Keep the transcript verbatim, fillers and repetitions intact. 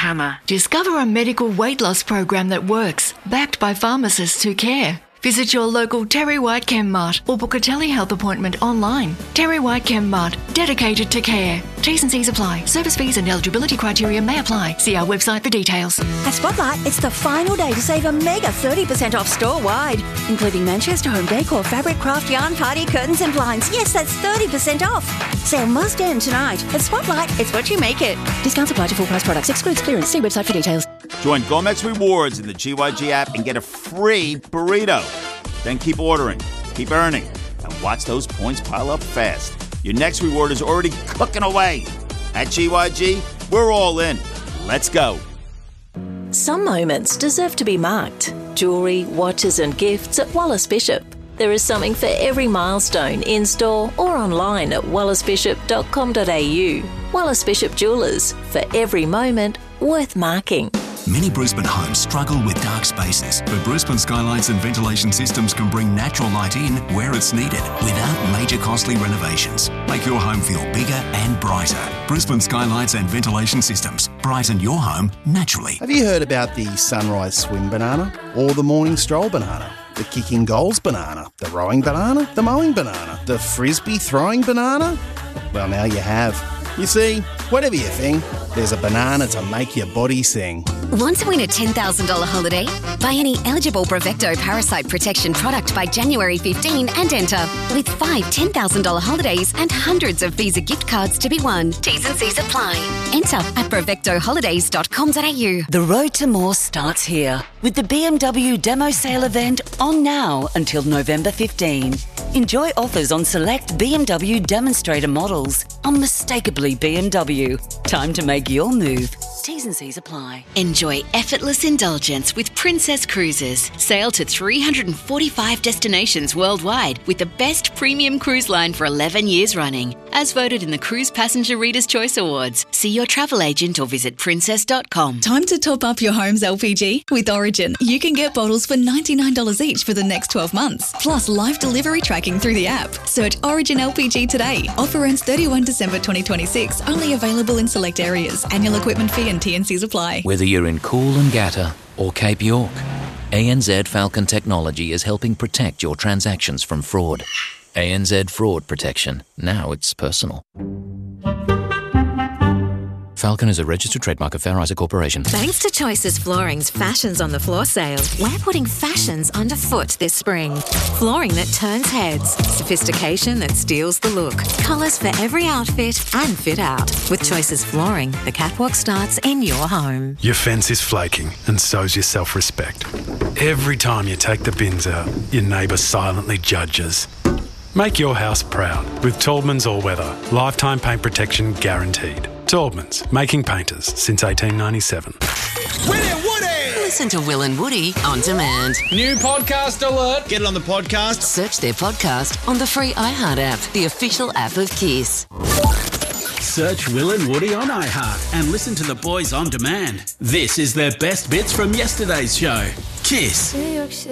hammer. Discover a medical weight loss program that works, backed by pharmacists who care. Visit your local Terry White ChemMart or book a telehealth appointment online. Terry White ChemMart, dedicated to care. T's and C's apply. Service fees and eligibility criteria may apply. See our website for details. At Spotlight, it's the final day to save a mega thirty percent off store-wide, including Manchester Home Decor, fabric, craft, yarn, party, curtains and blinds. Yes, that's thirty percent off. Sale must end tonight. At Spotlight, it's what you make it. Discounts apply to full price products. Excludes clearance. See website for details. Join Gomex Rewards in the G Y G app and get a free burrito. Then keep ordering, keep earning, and watch those points pile up fast. Your next reward is already cooking away. At G Y G, we're all in. Let's go. Some moments deserve to be marked. Jewellery, watches and gifts at Wallace Bishop. There is something for every milestone in-store or online at wallace bishop dot com dot a u. Wallace Bishop Jewellers, for every moment worth marking. Many Brisbane homes struggle with dark spaces, but Brisbane Skylights and Ventilation Systems can bring natural light in where it's needed without major costly renovations. Make your home feel bigger and brighter. Brisbane Skylights and Ventilation Systems. Brighten your home naturally. Have you heard about the sunrise swim banana or the morning stroll banana? The kicking goals banana, the rowing banana, the mowing banana, the frisbee throwing banana? Well, now you have. You see, whatever you think, there's a banana to make your body sing. Want to win a ten thousand dollars holiday? Buy any eligible Brevecto parasite protection product by January fifteenth and enter. With five ten thousand dollars holidays and hundreds of Visa gift cards to be won. T's and C's apply. Enter at brevecto holidays dot com dot a u. The road to more starts here with the B M W Demo Sale event on now until November fifteenth. Enjoy offers on select B M W demonstrator models. Unmistakably B M W. Time to make your move. T's and C's apply. Enjoy effortless indulgence with Princess Cruises. Sail to three hundred forty-five destinations worldwide with the best premium cruise line for eleven years running. As voted in the Cruise Passenger Reader's Choice Awards. See your travel agent or visit princess dot com. Time to top up your home's L P G? With Origin, you can get bottles for ninety-nine dollars each for the next twelve months. Plus live delivery tracking through the app. Search Origin L P G today. Offer ends thirty-first December twenty twenty-six. Only available in select areas. Annual equipment fee and T and C's apply. Whether you're in Coolangatta or Cape York, A N Z Falcon Technology is helping protect your transactions from fraud. A N Z Fraud Protection. Now it's personal. Falcon is a registered trademark of Fair Isaac Corporation. Thanks to Choices Flooring's Fashions on the Floor sale, we're putting fashions underfoot this spring. Flooring that turns heads, sophistication that steals the look, colours for every outfit and fit out. With Choices Flooring, the catwalk starts in your home. Your fence is flaking and so's your self-respect. Every time you take the bins out, your neighbour silently judges. Make your house proud with Taubman's All Weather. Lifetime paint protection guaranteed. Taubman's, making painters since eighteen ninety-seven. Will and Woody! Listen to Will and Woody on demand. New podcast alert. Get it on the podcast. Search their podcast on the free iHeart app, the official app of Kiss. Search Will and Woody on iHeart and listen to the boys on demand. This is their best bits from yesterday's show. Kiss.